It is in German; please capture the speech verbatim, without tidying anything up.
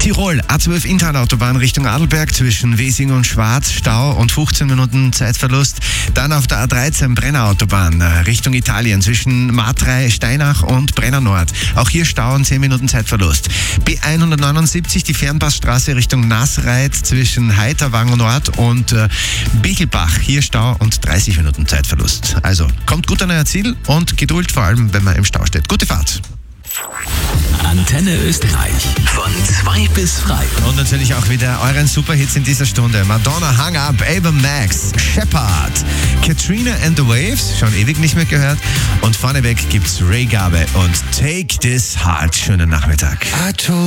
Tirol, A zwölf Interautobahn Richtung Adelberg zwischen Wesing und Schwarz, Stau und fünfzehn Minuten Zeitverlust. Dann auf der A dreizehn Brennerautobahn Richtung Italien zwischen Martrei, Steinach und Brenner Nord. Auch hier Stau und zehn Minuten Zeitverlust. B hundertneunundsiebzig, die Fernpassstraße Richtung Nasreit zwischen Heiterwang Nord und äh, Bichelbach. Hier Stau und dreißig Minuten Zeitverlust. Also kommt gut an euer Ziel und Geduld, vor allem wenn man im Stau steht. Gute Fahrt. Antenne Österreich von zwei bis frei. Und natürlich auch wieder euren Superhits in dieser Stunde. Madonna, Hang Up, Ava Max, Shepard, Katrina and the Waves, schon ewig nicht mehr gehört. Und vorneweg gibt's Ray Gabe und Take This Heart. Schönen Nachmittag.